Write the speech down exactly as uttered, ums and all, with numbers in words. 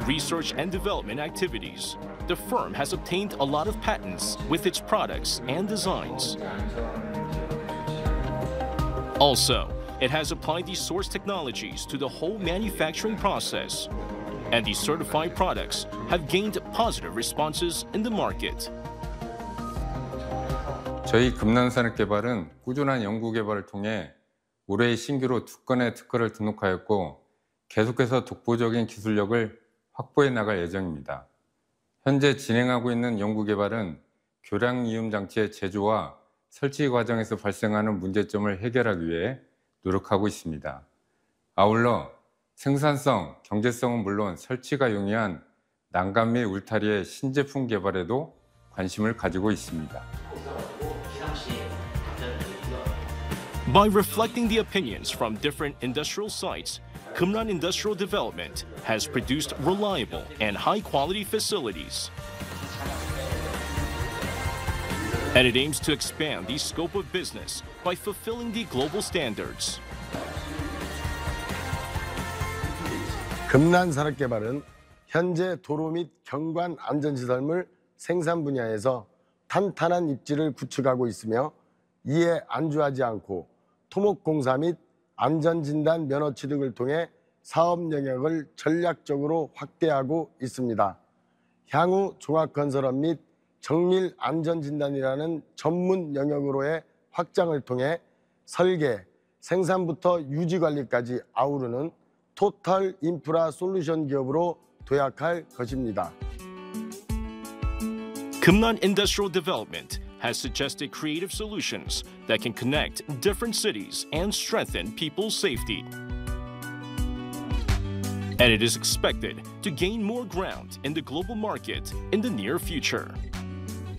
research and development activities. The firm has obtained a lot of patents with its products and designs. Also, it has applied these source technologies to the whole manufacturing process. And these certified products have gained positive responses in the market. 저희 금난산업개발은 꾸준한 연구개발을 통해 올해 신규로 두 건의 특허를 등록하였고 계속해서 독보적인 기술력을 확보해 나갈 예정입니다. 현재 진행하고 있는 연구개발은 교량이음 장치의 제조와 설치 과정에서 발생하는 문제점을 해결하기 위해 노력하고 있습니다. 아울러 생산성, 경제성은 물론 설치가 용이한 난간 및 울타리의 신제품 개발에도 관심을 가지고 있습니다. By reflecting the opinions from different industrial sites, Kumran Industrial Development has produced reliable and high-quality facilities. And it aims to expand the scope of business by fulfilling the global standards. 금난산업개발은 현재 도로 및 경관 안전시설물 생산 분야에서 탄탄한 입지를 구축하고 있으며 이에 안주하지 않고 토목공사 및 안전진단 면허 취득을 통해 사업 영역을 전략적으로 확대하고 있습니다. 향후 종합건설업 및 정밀 안전진단이라는 전문 영역으로의 확장을 통해 설계, 생산부터 유지관리까지 아우르는 토탈 인프라 솔루션 기업으로 도약할 것입니다. Kumran Industrial Development has suggested creative solutions that can connect different cities and strengthen people's safety. And it is expected to gain more ground in the global market in the near future.